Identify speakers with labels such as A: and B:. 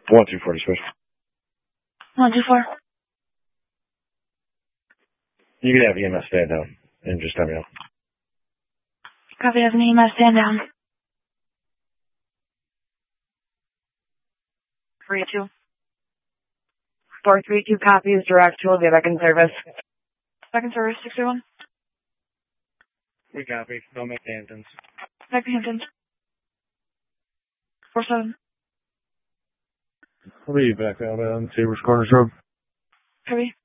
A: 1-2-4 switch.
B: 1-2-4.
A: You can have EMS stand down and just let me know.
B: Copy, have an EMS stand down. 3-2.
C: 432 copies, direct will be back in service.
B: Back in service, 631.
A: We copy. Don't make Hamptons.
B: Back to Hamptons. 4-7.
A: I'll be back out on Sabres Corners Road.
B: Copy.